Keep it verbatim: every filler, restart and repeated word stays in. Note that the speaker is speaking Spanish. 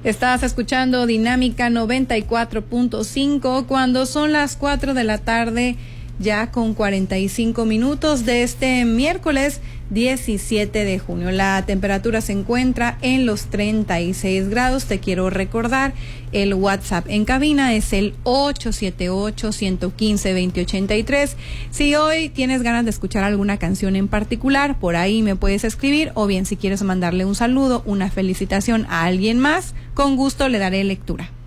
Estás escuchando Dinámica noventa y cuatro punto cinco cuando son las cuatro de la tarde, ya con cuarenta y cinco minutos de este miércoles diecisiete de junio. La temperatura se encuentra en los treinta y seis grados. Te quiero recordar, el WhatsApp en cabina es el ocho siete ocho, uno uno cinco, dos cero ocho tres. Si hoy tienes ganas de escuchar alguna canción en particular, por ahí me puedes escribir, o bien si quieres mandarle un saludo, una felicitación a alguien más, con gusto le daré lectura.